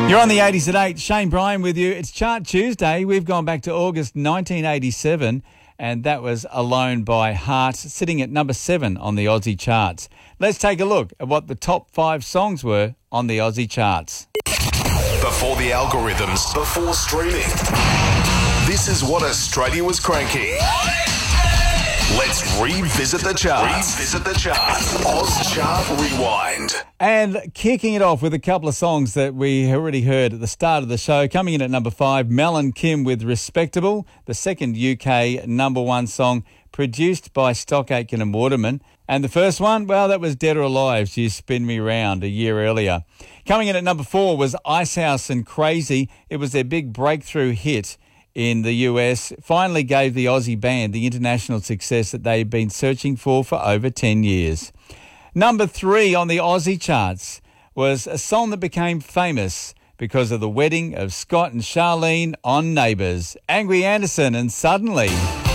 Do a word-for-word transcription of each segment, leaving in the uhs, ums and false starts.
You're on the eighties at eight. Shane Bryan with you. It's Chart Tuesday. We've gone back to August nineteen eighty-seven, and that was Alone by Heart, sitting at number seven on the Aussie charts. Let's take a look at what the top five songs were on the Aussie charts. Before the algorithms, before streaming, this is what Australia was cranking. Let's revisit the charts. Revisit the charts. Oz Chart Rewind. And kicking it off with a couple of songs that we already heard at the start of the show. Coming in at number five, Mel and Kim with Respectable, the second U K number one song, produced by Stock Aitken and Waterman. And the first one, well, that was Dead or Alive, You Spin Me Round, a year earlier. Coming in at number four was Icehouse and Crazy. It was their big breakthrough hit in the U S, finally gave the Aussie band the international success that they've been searching for for over ten years. Number three on the Aussie charts was a song that became famous because of the wedding of Scott and Charlene on Neighbours, Angry Anderson and Suddenly.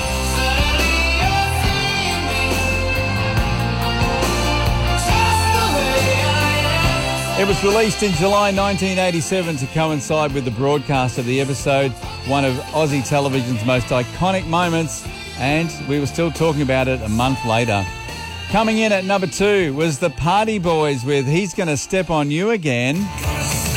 It was released in July nineteen eighty-seven to coincide with the broadcast of the episode, one of Aussie television's most iconic moments, and we were still talking about it a month later. Coming in at number two was the Party Boys with He's Gonna Step on You Again.